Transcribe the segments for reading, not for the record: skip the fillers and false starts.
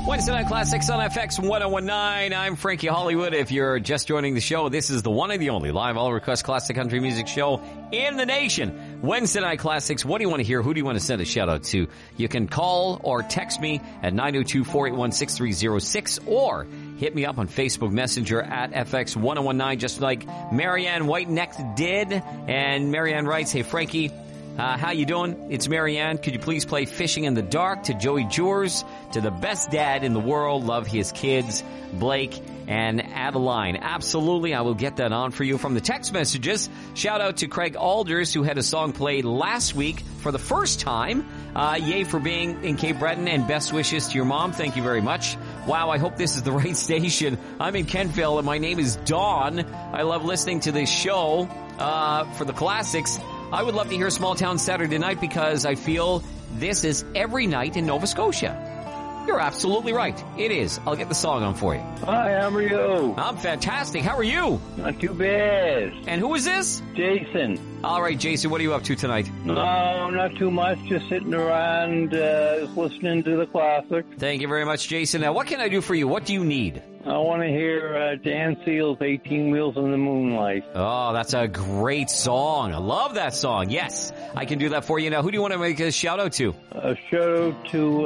Wednesday Night Classics on FX 1019. I'm Frankie Hollywood. If you're just joining the show, this is the one and the only live all-request classic country music show in the nation. Wednesday Night Classics. What do you want to hear? Who do you want to send a shout-out to? You can call or text me at 902-481-6306 or hit me up on Facebook Messenger at FX 1019, just like Marianne Whiteneck did. And Marianne writes, hey, Frankie, how you doing? It's Marianne. Could you please play Fishing in the Dark to Joey Jewers, to the best dad in the world, love his kids, Blake and Adeline? Absolutely, I will get that on for you. From the text messages, shout out to Craig Alders, who had a song played last week for the first time. Yay for being in Cape Breton, and best wishes to your mom. Thank you very much. Wow, I hope this is the right station. I'm in Kentville, and my name is Dawn. I love listening to this show for the classics. I would love to hear Small Town Saturday Night because I feel this is every night in Nova Scotia. You're absolutely right. It is. I'll get the song on for you. Hi, how are you? I'm fantastic. How are you? Not too bad. And who is this? Jason. All right, Jason, what are you up to tonight? No, not too much. Just sitting around, listening to the classic. Thank you very much, Jason. Now, what can I do for you? What do you need? I want to hear Dan Seals' 18 Wheels in the Moonlight. Oh, that's a great song. I love that song. Yes, I can do that for you. Now, who do you want to make a shout-out to? A shout-out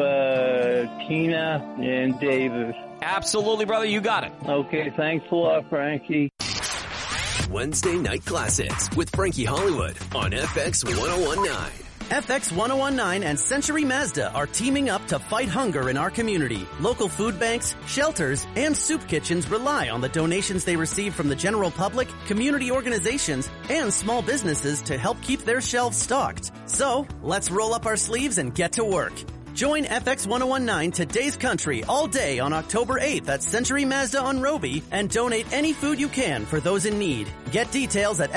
to Tina and David. Absolutely, brother. You got it. Okay, thanks a lot, Frankie. Wednesday Night Classics with Frankie Hollywood on FX 1019. FX 1019 and Century Mazda are teaming up to fight hunger in our community. Local food banks, shelters, and soup kitchens rely on the donations they receive from the general public, community organizations, and small businesses to help keep their shelves stocked. So, let's roll up our sleeves and get to work. Join FX 1019 Today's Country all day on October 8th at Century Mazda on Roby and donate any food you can for those in need. Get details at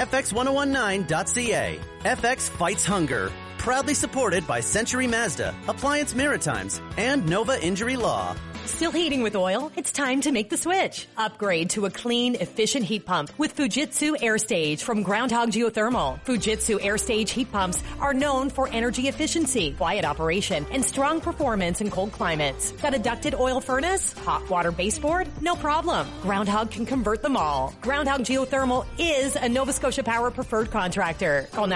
fx1019.ca. FX fights hunger. Proudly supported by Century Mazda, Appliance Maritimes, and Nova Injury Law. Still heating with oil? It's time to make the switch. Upgrade to a clean, efficient heat pump with Fujitsu AirStage from Groundhog Geothermal. Fujitsu AirStage heat pumps are known for energy efficiency, quiet operation, and strong performance in cold climates. Got a ducted oil furnace? Hot water baseboard? No problem. Groundhog can convert them all. Groundhog Geothermal is a Nova Scotia Power preferred contractor. Call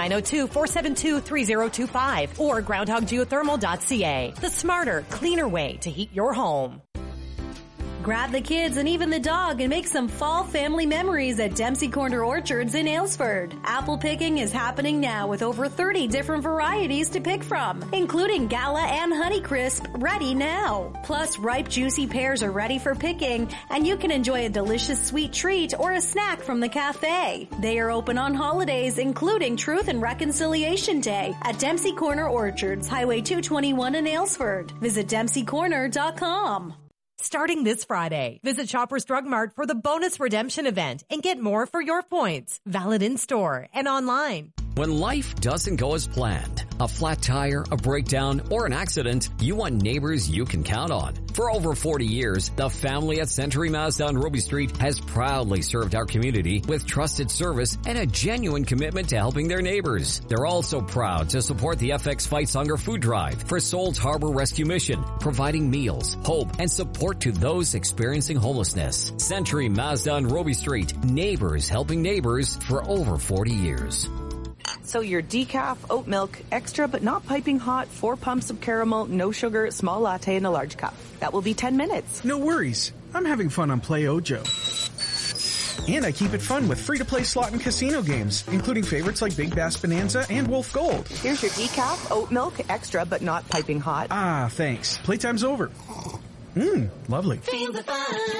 902-472-3025 or groundhoggeothermal.ca. The smarter, cleaner way to heat your home. Grab the kids and even the dog and make some fall family memories at Dempsey Corner Orchards in Aylesford. Apple picking is happening now with over 30 different varieties to pick from, including Gala and Honeycrisp, ready now. Plus, ripe juicy pears are ready for picking, and you can enjoy a delicious sweet treat or a snack from the cafe. They are open on holidays, including Truth and Reconciliation Day at Dempsey Corner Orchards, Highway 221 in Aylesford. Visit DempseyCorner.com. Starting this Friday, visit Shoppers Drug Mart for the bonus redemption event and get more for your points. Valid in store and online. When life doesn't go as planned, a flat tire, a breakdown, or an accident, you want neighbors you can count on. For over 40 years, the family at Century Mazda on Roby Street has proudly served our community with trusted service and a genuine commitment to helping their neighbors. They're also proud to support the FX Fights Hunger food drive for Souls Harbor Rescue Mission, providing meals, hope, and support to those experiencing homelessness. Century Mazda on Roby Street, neighbors helping neighbors for over 40 years. So your decaf, oat milk, extra but not piping hot, 4 pumps of caramel, no sugar, small latte in a large cup. That will be 10 minutes. No worries. I'm having fun on Play Ojo. And I keep it fun with free-to-play slot and casino games, including favorites like Big Bass Bonanza and Wolf Gold. Here's your decaf, oat milk, extra but not piping hot. Ah, thanks. Playtime's over. Lovely. Feel the fun.